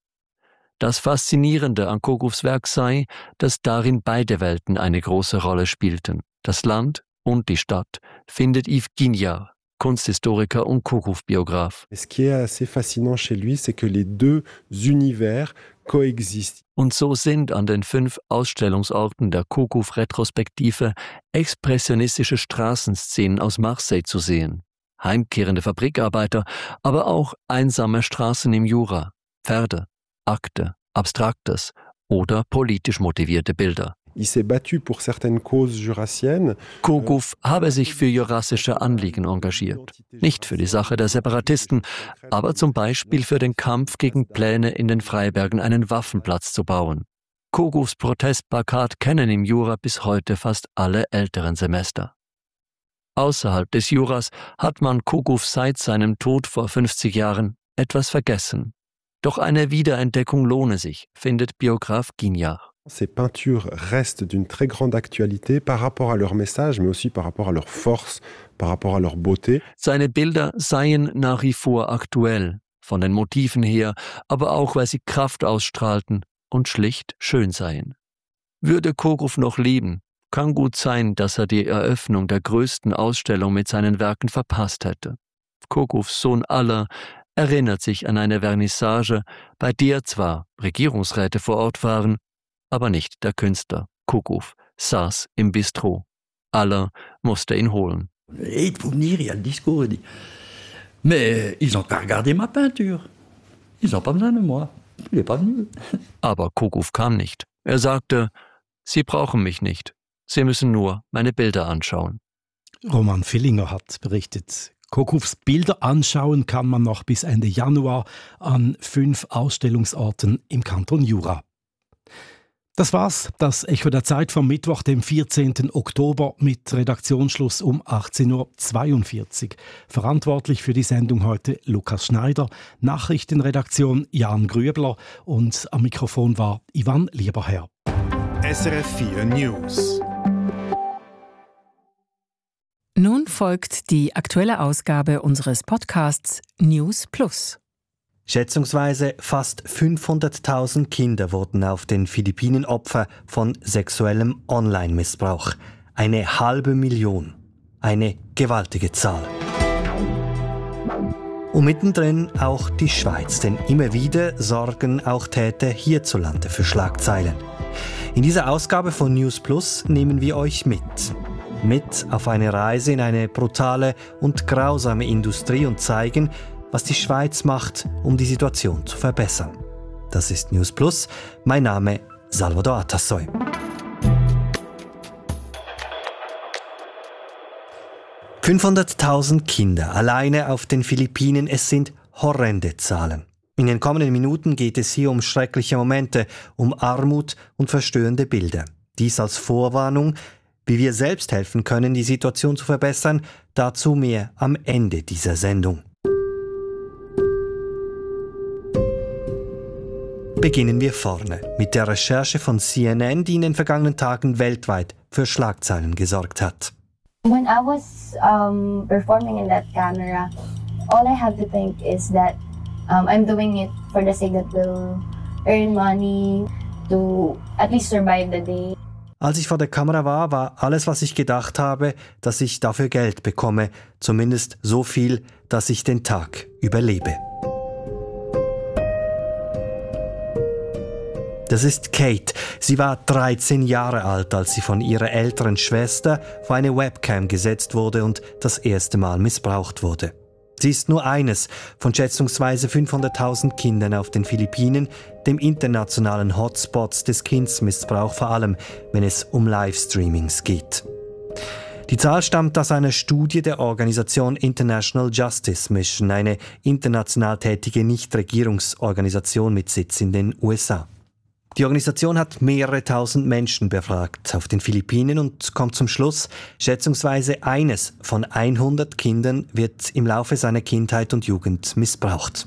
Das Faszinierende an Kogoufs Werk sei, dass darin beide Welten eine große Rolle spielten. Das Land und die Stadt, findet Yves Guignard, Kunsthistoriker und Kogouf-Biograph. Ce qui est assez fascinant chez lui, c'est que les deux univers coexistent. Und so sind an den 5 Ausstellungsorten der Kogouf-Retrospektive expressionistische Straßenszenen aus Marseille zu sehen. Heimkehrende Fabrikarbeiter, aber auch einsame Straßen im Jura, Pferde, Akte, Abstraktes oder politisch motivierte Bilder. Il s'est battu pour certaines causes jurassiennes. Kogouf habe sich für jurassische Anliegen engagiert. Nicht für die Sache der Separatisten, aber zum Beispiel für den Kampf gegen Pläne, in den Freibergen einen Waffenplatz zu bauen. Kogoufs Protestplakat kennen im Jura bis heute fast alle älteren Semester. Außerhalb des Juras hat man Kogouf seit seinem Tod vor 50 Jahren etwas vergessen. Doch eine Wiederentdeckung lohne sich, findet Biograph Guignard. Ces peintures restent d'une très grande actualité par rapport à leur message, mais aussi par rapport à leur force, par rapport à leur beauté. Seine Bilder seien nach wie vor aktuell, von den Motiven her, aber auch, weil sie Kraft ausstrahlten und schlicht schön seien. Würde Kogouf noch leben, kann gut sein, dass er die Eröffnung der größten Ausstellung mit seinen Werken verpasst hätte. Kogoufs Sohn Alain erinnert sich an eine Vernissage, bei der zwar Regierungsräte vor Ort waren, aber nicht der Künstler. Kogouf saß im Bistro. Alain musste ihn holen. Et pour venir, il y a le discours, il dit mais ils n'ont qu'à regarder ma peinture. Ils n'ont pas besoin de moi. Il n'est pas venu. Aber Kogouf kam nicht. Er sagte, Sie brauchen mich nicht. Sie müssen nur meine Bilder anschauen. Roman Villinger hat berichtet. Kogoufs Bilder anschauen kann man noch bis Ende Januar an 5 Ausstellungsorten im Kanton Jura. Das war's, das Echo der Zeit vom Mittwoch, dem 14. Oktober mit Redaktionsschluss um 18.42 Uhr. Verantwortlich für die Sendung heute Lukas Schneider, Nachrichtenredaktion Jan Grübler und am Mikrofon war Ivan Lieberherr. SRF 4 News. Nun folgt die aktuelle Ausgabe unseres Podcasts News Plus. Schätzungsweise fast 500.000 Kinder wurden auf den Philippinen Opfer von sexuellem Online-Missbrauch. 500.000. Eine gewaltige Zahl. Und mittendrin auch die Schweiz, denn immer wieder sorgen auch Täter hierzulande für Schlagzeilen. In dieser Ausgabe von News Plus nehmen wir euch mit auf eine Reise in eine brutale und grausame Industrie und zeigen, was die Schweiz macht, um die Situation zu verbessern. Das ist News Plus. Mein Name Salvador Atassoy. »500.000 Kinder alleine auf den Philippinen, es sind horrende Zahlen. In den kommenden Minuten geht es hier um schreckliche Momente, um Armut und verstörende Bilder. Dies als Vorwarnung, wie wir selbst helfen können, die Situation zu verbessern, dazu mehr am Ende dieser Sendung. Beginnen wir vorne mit der Recherche von CNN, die in den vergangenen Tagen weltweit für Schlagzeilen gesorgt hat. When I was performing in that camera, all I have to think is that I'm doing it for the sake that will earn money to at least survive the day. Als ich vor der Kamera war alles, was ich gedacht habe, dass ich dafür Geld bekomme, zumindest so viel, dass ich den Tag überlebe. Das ist Kate. Sie war 13 Jahre alt, als sie von ihrer älteren Schwester vor eine Webcam gesetzt wurde und das erste Mal missbraucht wurde. Sie ist nur eines von schätzungsweise 500.000 Kindern auf den Philippinen, dem internationalen Hotspots des Kindsmissbrauchs, vor allem wenn es um Livestreamings geht. Die Zahl stammt aus einer Studie der Organisation International Justice Mission, eine international tätige Nichtregierungsorganisation mit Sitz in den USA. Die Organisation hat mehrere tausend Menschen befragt auf den Philippinen und kommt zum Schluss, schätzungsweise eines von 100 Kindern wird im Laufe seiner Kindheit und Jugend missbraucht.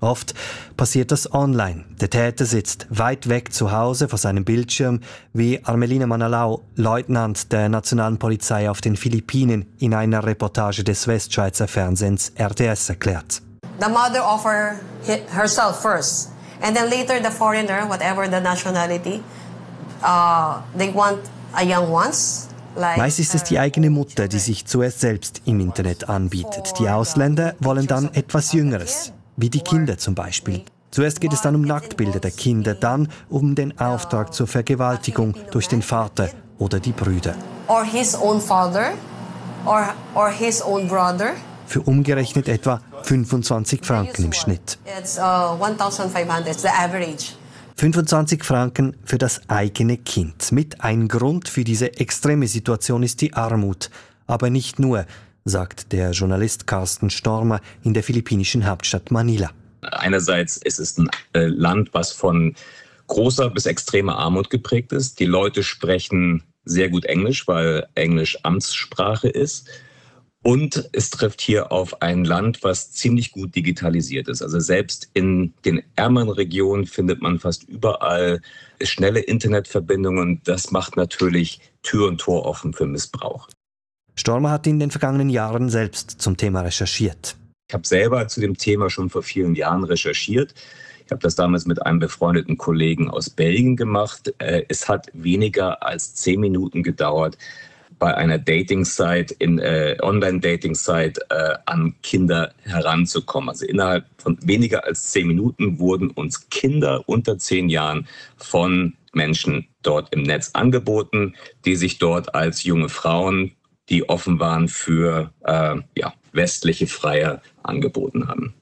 Oft passiert das online. Der Täter sitzt weit weg zu Hause vor seinem Bildschirm, wie Armelina Manalau, Leutnant der Nationalen Polizei auf den Philippinen, in einer Reportage des Westschweizer Fernsehens RTS erklärt. The mother offer herself first, and then later the foreigner, whatever the nationality, they want a young ones. Meist ist es die eigene Mutter, die sich zuerst selbst im Internet anbietet. Die Ausländer wollen dann etwas Jüngeres, wie die Kinder zum Beispiel. Zuerst geht es dann um Nacktbilder der Kinder, dann um den Auftrag zur Vergewaltigung durch den Vater oder die Brüder. Or his own father, or his own brother. Für umgerechnet etwa 25 Franken im Schnitt. It's 1,500, it's the average. 25 Franken für das eigene Kind. Mit ein Grund für diese extreme Situation ist die Armut. Aber nicht nur, sagt der Journalist Carsten Stormer in der philippinischen Hauptstadt Manila. Einerseits ist es ein Land, was von großer bis extremer Armut geprägt ist. Die Leute sprechen sehr gut Englisch, weil Englisch Amtssprache ist. Und es trifft hier auf ein Land, was ziemlich gut digitalisiert ist. Also selbst in den ärmeren Regionen findet man fast überall schnelle Internetverbindungen. Das macht natürlich Tür und Tor offen für Missbrauch. Stormer hat in den vergangenen Jahren selbst zum Thema recherchiert. Ich habe selber zu dem Thema schon vor vielen Jahren recherchiert. Ich habe das damals mit einem befreundeten Kollegen aus Belgien gemacht. Es hat weniger als 10 Minuten gedauert, bei einer Dating-Site, Online-Dating-Site an Kinder heranzukommen. Also innerhalb von weniger als 10 Minuten wurden uns Kinder unter 10 Jahren von Menschen dort im Netz angeboten, die sich dort als junge Frauen, die offen waren für westliche Freier, angeboten haben.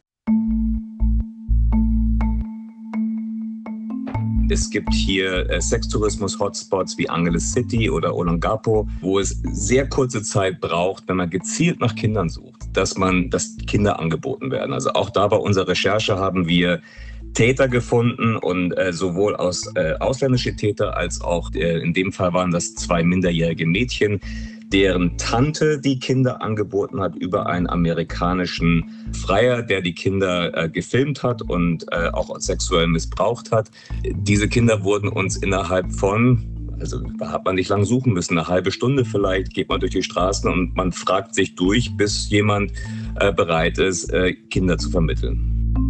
Es gibt hier Sextourismus-Hotspots wie Angeles City oder Olongapo, wo es sehr kurze Zeit braucht, wenn man gezielt nach Kindern sucht, dass Kinder angeboten werden. Also auch da bei unserer Recherche haben wir Täter gefunden und sowohl ausländische Täter als auch in dem Fall waren das 2 minderjährige Mädchen, deren Tante die Kinder angeboten hat über einen amerikanischen Freier, der die Kinder gefilmt hat und auch sexuell missbraucht hat. Diese Kinder wurden uns innerhalb von, da hat man nicht lang suchen müssen, eine halbe Stunde vielleicht, geht man durch die Straßen und man fragt sich durch, bis jemand bereit ist, Kinder zu vermitteln.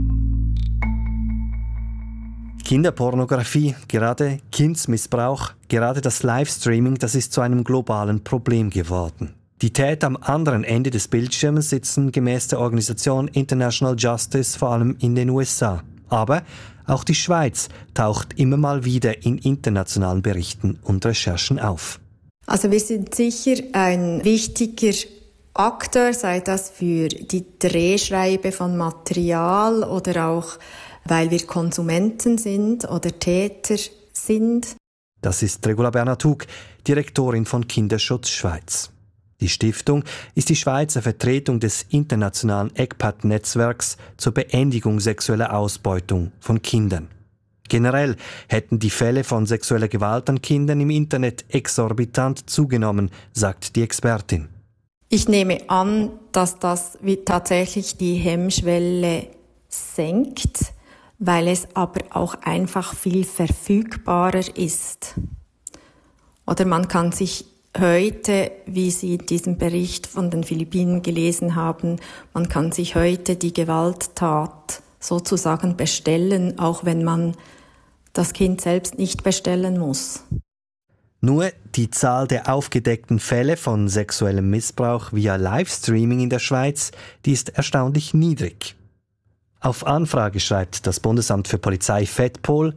Kinderpornografie, gerade Kindsmissbrauch, gerade das Livestreaming, das ist zu einem globalen Problem geworden. Die Täter am anderen Ende des Bildschirms sitzen gemäß der Organisation International Justice vor allem in den USA. Aber auch die Schweiz taucht immer mal wieder in internationalen Berichten und Recherchen auf. Also wir sind sicher ein wichtiger Akteur, sei das für die Drehschreibe von Material oder auch weil wir Konsumenten sind oder Täter sind. Das ist Regula Bernatug, Direktorin von Kinderschutz Schweiz. Die Stiftung ist die Schweizer Vertretung des internationalen ECPAT-Netzwerks zur Beendigung sexueller Ausbeutung von Kindern. Generell hätten die Fälle von sexueller Gewalt an Kindern im Internet exorbitant zugenommen, sagt die Expertin. Ich nehme an, dass das tatsächlich die Hemmschwelle senkt, weil es aber auch einfach viel verfügbarer ist. Oder man kann sich heute, wie Sie in diesem Bericht von den Philippinen gelesen haben, man kann sich heute die Gewalttat sozusagen bestellen, auch wenn man das Kind selbst nicht bestellen muss. Nur die Zahl der aufgedeckten Fälle von sexuellem Missbrauch via Livestreaming in der Schweiz, die ist erstaunlich niedrig. Auf Anfrage schreibt das Bundesamt für Polizei FEDPOL,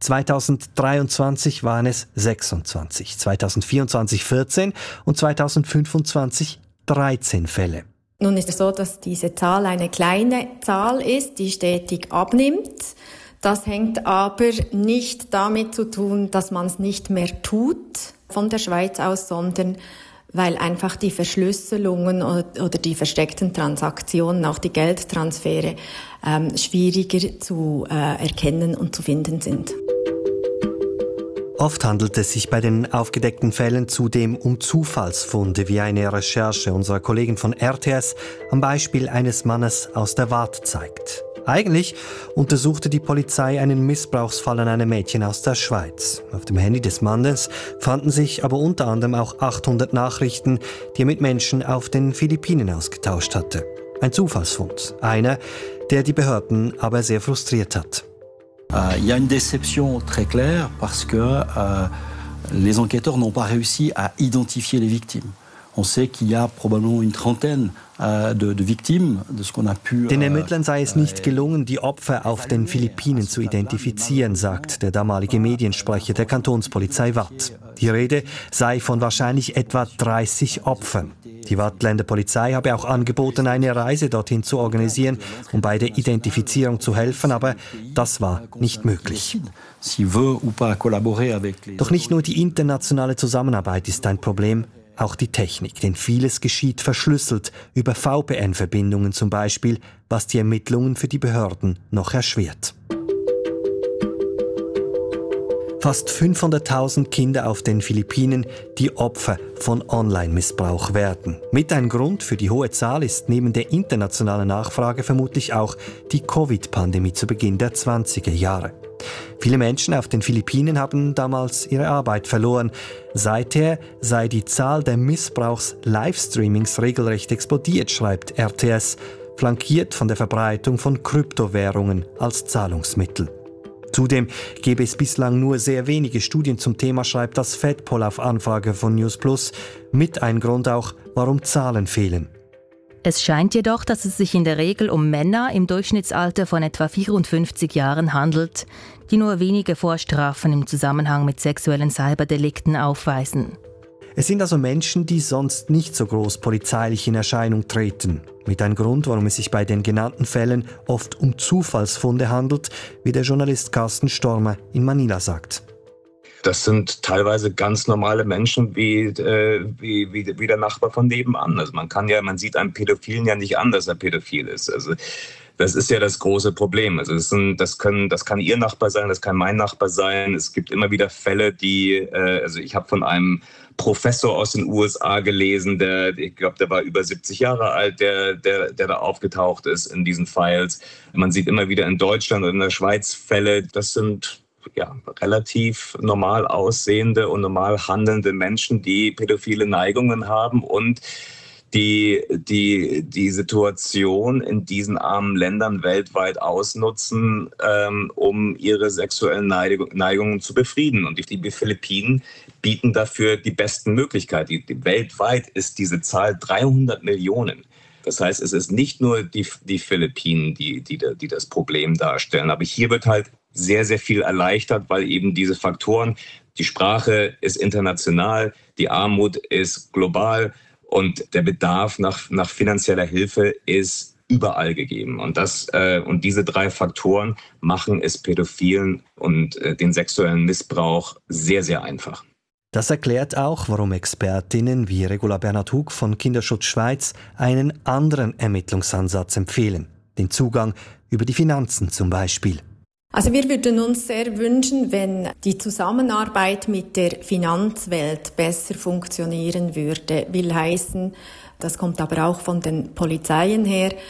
2023 waren es 26, 2024 14 und 2025 13 Fälle. Nun ist es so, dass diese Zahl eine kleine Zahl ist, die stetig abnimmt. Das hängt aber nicht damit zu tun, dass man es nicht mehr tut von der Schweiz aus, sondern weil einfach die Verschlüsselungen oder die versteckten Transaktionen, auch die Geldtransfere, schwieriger zu erkennen und zu finden sind. Oft handelt es sich bei den aufgedeckten Fällen zudem um Zufallsfunde, wie eine Recherche unserer Kollegen von RTS am Beispiel eines Mannes aus der Waadt zeigt. Eigentlich untersuchte die Polizei einen Missbrauchsfall an einem Mädchen aus der Schweiz. Auf dem Handy des Mannes fanden sich aber unter anderem auch 800 Nachrichten, die er mit Menschen auf den Philippinen ausgetauscht hatte. Ein Zufallsfund, einer, der die Behörden aber sehr frustriert hat. Il y a une déception très claire parce que les enquêteurs n'ont pas réussi à identifier les victimes. On sait qu'il y a probablement une trentaine de victimes de ce qu'on a pu. Den Ermittlern sei es nicht gelungen, die Opfer auf den Philippinen zu identifizieren, sagt der damalige Mediensprecher der Kantonspolizei Watt. Die Rede sei von wahrscheinlich etwa 30 Opfern. Die Wattländer Polizei habe auch angeboten, eine Reise dorthin zu organisieren, um bei der Identifizierung zu helfen, aber das war nicht möglich. Doch nicht nur die internationale Zusammenarbeit ist ein Problem, auch die Technik, denn vieles geschieht verschlüsselt, über VPN-Verbindungen zum Beispiel, was die Ermittlungen für die Behörden noch erschwert. Fast 500.000 Kinder auf den Philippinen, die Opfer von Online-Missbrauch werden. Mit ein Grund für die hohe Zahl ist neben der internationalen Nachfrage vermutlich auch die Covid-Pandemie zu Beginn der 20er Jahre. Viele Menschen auf den Philippinen haben damals ihre Arbeit verloren. Seither sei die Zahl der Missbrauchs-Livestreamings regelrecht explodiert, schreibt RTS, flankiert von der Verbreitung von Kryptowährungen als Zahlungsmittel. Zudem gebe es bislang nur sehr wenige Studien zum Thema, schreibt das FedPol auf Anfrage von News Plus, mit ein Grund auch, warum Zahlen fehlen. Es scheint jedoch, dass es sich in der Regel um Männer im Durchschnittsalter von etwa 54 Jahren handelt, die nur wenige Vorstrafen im Zusammenhang mit sexuellen Cyberdelikten aufweisen. Es sind also Menschen, die sonst nicht so groß polizeilich in Erscheinung treten. Mit ein Grund, warum es sich bei den genannten Fällen oft um Zufallsfunde handelt, wie der Journalist Carsten Stormer in Manila sagt. Das sind teilweise ganz normale Menschen wie der Nachbar von nebenan. Also man sieht einem Pädophilen ja nicht an, dass er pädophil ist. Also das ist ja das große Problem. Also das kann Ihr Nachbar sein, das kann mein Nachbar sein. Es gibt immer wieder Fälle, also ich habe von einem Professor aus den USA gelesen, ich glaube, der war über 70 Jahre alt, der da aufgetaucht ist in diesen Files. Man sieht immer wieder in Deutschland und in der Schweiz Fälle, das sind relativ normal aussehende und normal handelnde Menschen, die pädophile Neigungen haben und die Situation in diesen armen Ländern weltweit ausnutzen, um ihre sexuellen Neigungen zu befrieden. Und die Philippinen bieten dafür die besten Möglichkeiten. Weltweit ist diese Zahl 300 Millionen. Das heißt, es ist nicht nur die Philippinen, die das Problem darstellen. Aber hier wird halt sehr, sehr viel erleichtert, weil eben diese Faktoren, die Sprache ist international, die Armut ist global und der Bedarf nach finanzieller Hilfe ist überall gegeben. Und diese 3 Faktoren machen es Pädophilen und den sexuellen Missbrauch sehr, sehr einfach. Das erklärt auch, warum Expertinnen wie Regula Bernhard-Hug von Kinderschutz Schweiz einen anderen Ermittlungsansatz empfehlen. Den Zugang über die Finanzen zum Beispiel. Also wir würden uns sehr wünschen, wenn die Zusammenarbeit mit der Finanzwelt besser funktionieren würde. Will heißen, das kommt aber auch von den Polizeien her,